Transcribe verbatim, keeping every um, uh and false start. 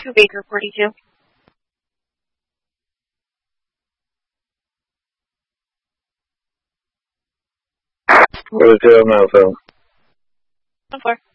two Baker forty-two. What is your now, Phil? One four.